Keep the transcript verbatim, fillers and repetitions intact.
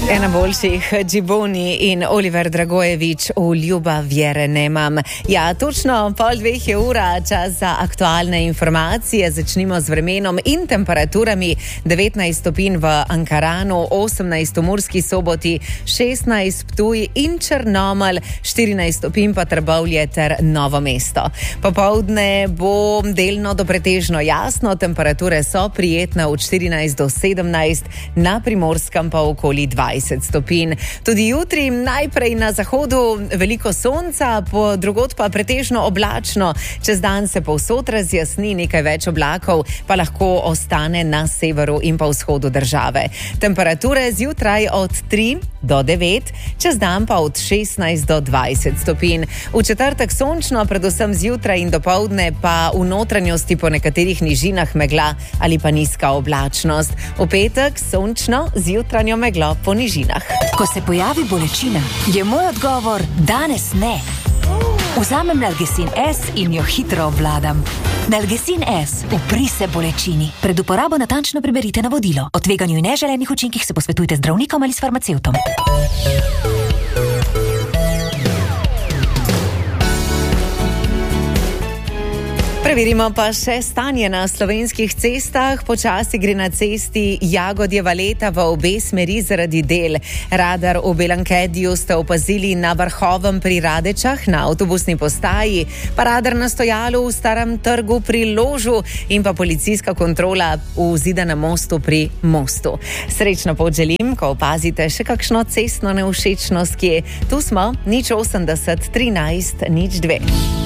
Ena boljših, Džiboni in Oliver Dragojevič v Ljuba vjere nemam. Ja, točno pol dveh je ura, čas za aktualne informacije. Začnimo z vremenom in temperaturami. devetnajst stopinj v Ankaranu, osemnajst v Murski Soboti, šestnajst Ptuj in Črnomelj, štirinajst stopinj pa Trbovlje ter Novo mesto. Popoldne bo delno do pretežno jasno, temperature so prijetne od štirinajst do sedemnajst, na Primorskem pa okoli dvajset stopinj. Tudi jutri najprej na zahodu veliko sonca, po drugod pa pretežno oblačno. Čez dan se povsod razjasni, nekaj več oblakov pa lahko ostane na severu in pa vzhodu države. Temperature zjutraj od tri do devet, čez dan pa od šestnajst do dvajset stopinj. V četrtek sončno, predvsem zjutraj in dopoldne pa v notranjosti po nekaterih nižinah megla ali pa nizka oblačnost. V petek sončno z jutranjo meglo po nižinah. Ko se pojavi bolečina, je moj odgovor danes ne. Vzamem Nalgecin S in jo hitro obvladam. Nalgecin S, upri se bolečini. Pred uporabo natančno preberite navodilo. O tveganju in neželenih učinkih se posvetujte z zdravnikom ali s farmacevtom. Preverimo pa še stanje na slovenskih cestah. Počasi gre na cesti Jagodjeva Leta v obe smeri zaradi del. Radar v Belankediju ste opazili na Vrhovem pri Radečah na avtobusni postaji, pa radar na stojalu v Starem trgu pri Ložu in pa policijska kontrola v Zidanem mostu pri Mostu. Srečno pot želim, ko opazite še kakšno cestno nevšečnost, kje tu smo, nič osemdeset, trinajst, nič dve.